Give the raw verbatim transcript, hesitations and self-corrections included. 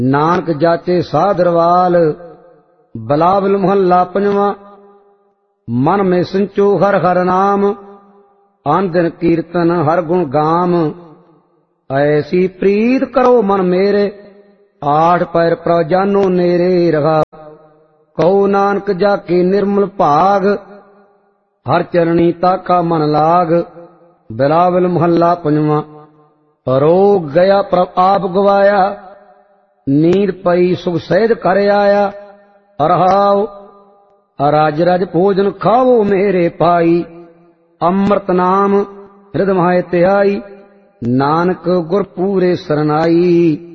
ਨਾਨਕ ਜਾਚੇ ਸਾਧਰਵਾਲ। ਬਲਾਵਲ ਮੁਹੱਲਾ ਪੰਜਵਾਂ। ਮਨ ਮੈਂ ਸੰਚੋ ਹਰ ਹਰ ਨਾਮ, ਆਨ ਦਿਨ ਕੀਰਤਨ ਹਰ ਗੁਣ ਗਾਮ। ਐਸੀ ਪ੍ਰੀਤ ਕਰੋ ਮਨ ਮੇਰੇ, ਆਠ ਪੈਰ ਪ੍ਰਭ ਜਾਨੋ ਨੇਰੇ। ਰਹਾ ਕਹੋ ਨਾਨਕ ਜਾ ਕੇ ਨਿਰਮਲ ਭਾਗ, ਹਰ ਚਰਣੀ ਤਾਕਾ ਮਨ ਲਾਗ। ਬਿਲਾਵਲ ਮੁਹੱਲਾ ਪੰਜਵਾਂ। ਰੋਗ ਗਿਆ ਪ੍ਰਭ ਆਪ ਗਵਾਇਆ, ਨੀਂਦ ਪਈ ਸੁਖ ਸਹਿਜ ਕਰ ਆਇਆ। ਰਹਾਉ ਰਾਜ ਰਜ ਭੋਜਨ ਖਾਵੋ ਮੇਰੇ ਪਾਈ, ਅੰਮ੍ਰਿਤ ਨਾਮ ਹਿਰਦਿ ਮਾਹਿ ਧਿਆਈ। ਨਾਨਕ ਗੁਰ ਪੂਰੇ ਸਰਨਾਈ।